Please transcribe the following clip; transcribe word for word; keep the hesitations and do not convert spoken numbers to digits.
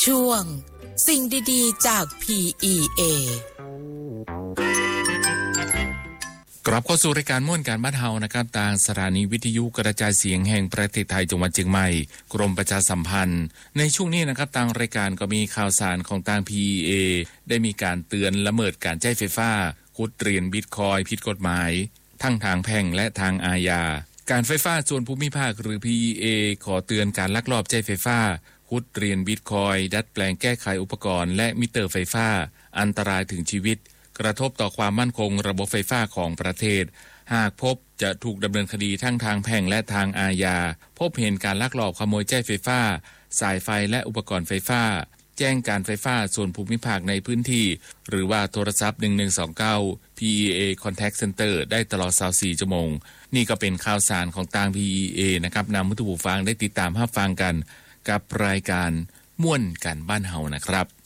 ช่วงสิ่งดีๆจาก พี อี เอกลับเข้าสู่รายการม่วนการบ้านเฮานะครับทางสถานีวิทยุกระจายเสียงแห่งประเทศไทยจังหวัดเชียงใหม่กรมประชาสัมพันธ์ในช่วงนี้นะครับทางรายการก็มีข่าวสารของทาง พี อี เอ ได้มีการเตือนละเมิดการใช้ไฟฟ้าขุดเหรียญบิตคอยน์ผิดกฎหมายทั้งทางแพ่งและทางอาญาการไฟฟ้าส่วนภูมิภาคหรือ พี อี เอ ขอเตือนการลักลอบใช้ไฟฟ้าขุดเหรียญบิตคอยน์ดัดแปลงแก้ไขอุปกรณ์และมิเตอร์ไฟฟ้าอันตรายถึงชีวิตกระทบต่อความมั่นคงระบบไฟฟ้าของประเทศหากพบจะถูกดำเนินคดีทั้งทางแพ่งและทางอาญาพบเห็นการลักลอบขโมยใช้ไฟฟ้าสายไฟและอุปกรณ์ไฟฟ้าแจ้งการไฟฟ้าส่วนภูมิภาคในพื้นที่หรือว่าโทรศัพท์หนึ่งหนึ่งสองเก้า พี อี เอ Contact Center ได้ตลอดยี่สิบสี่ชั่วโมงนี่ก็เป็นข่าวสารของทาง พี อี เอ นะครับนำผู้ฟังได้ติดตามรับฟังกันกับรายการม่วนกันบ้านเฮานะครับ